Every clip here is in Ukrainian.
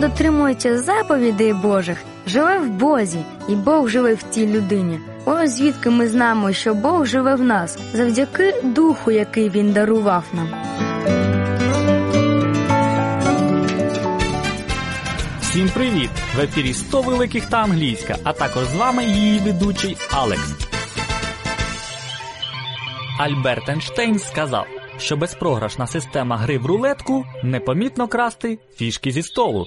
дотримується заповідей Божих, живе в Бозі, і Бог живе в тій людині. Ось звідки ми знаємо, що Бог живе в нас, завдяки Духу, який Він дарував нам. Всім привіт! В ефірі 100 великих та англійська, а також з вами її ведучий Алекс. Альберт Ейнштейн сказав, що безпрограшна система гри в рулетку непомітно красти фішки зі столу.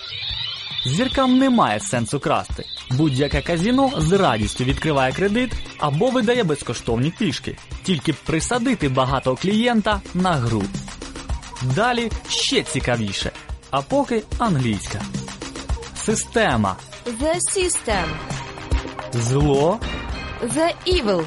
Зіркам немає сенсу красти. Будь-яке казино з радістю відкриває кредит або видає безкоштовні фішки. Тільки присадити багатого клієнта на гру. Далі ще цікавіше. А поки англійська. Система. The system. Зло. The evil.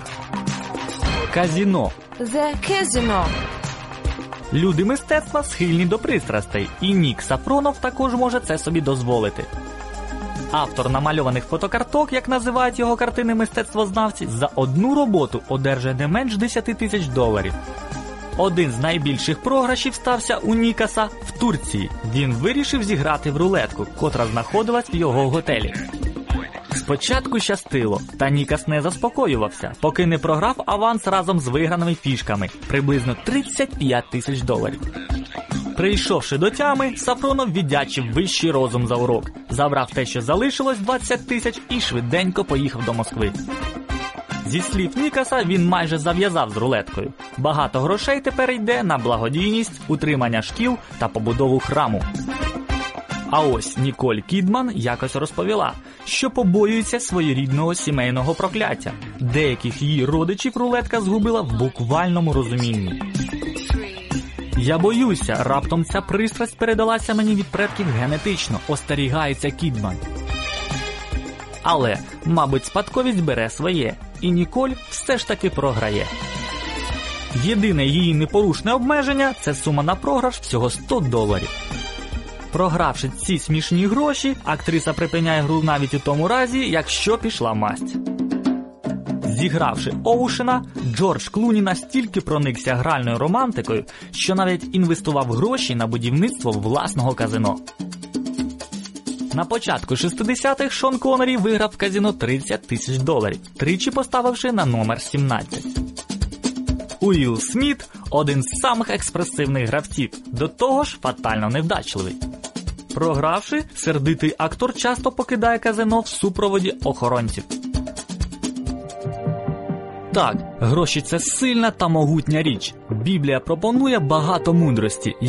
Казино. The casino. Люди мистецтва схильні до пристрастей, і Нік Сафронов також може це собі дозволити. Автор намальованих фотокарток, як називають його картини мистецтвознавці, за одну роботу одержує не менш $10 тисяч. Один з найбільших програшів стався у Нікаса в Турції. Він вирішив зіграти в рулетку, котра знаходилась в його готелі. Спочатку щастило, та Нікас не заспокоювався, поки не програв аванс разом з виграними фішками – приблизно $35 тисяч. Прийшовши до тями, Сафронов віддячив вищий розум за урок, забрав те, що залишилось, 20 тисяч, і швиденько поїхав до Москви. Зі слів Нікаса, він майже зав'язав з рулеткою. Багато грошей тепер йде на благодійність, утримання шкіл та побудову храму. А ось Ніколь Кідман якось розповіла, що побоюється своєрідного сімейного прокляття. Деяких її родичів рулетка згубила в буквальному розумінні. «Я боюся, раптом ця пристрасть передалася мені від предків генетично», остерігається Кідман. Але, мабуть, спадковість бере своє, і Ніколь все ж таки програє. Єдине її непорушне обмеження – це сума на програш всього $100. Програвши ці смішні гроші, актриса припиняє гру навіть у тому разі, якщо пішла масть. Зігравши Оушена, Джордж Клуні настільки проникся гральною романтикою, що навіть інвестував гроші на будівництво власного казино. На початку 60-х Шон Коннері виграв в казино $30 тисяч, тричі поставивши на номер 17. Уілл Сміт – один з самих експресивних гравців, до того ж фатально невдачливий. Програвши, сердитий актор часто покидає казино в супроводі охоронців. Так, гроші – це сильна та могутня річ. Біблія пропонує багато мудрості,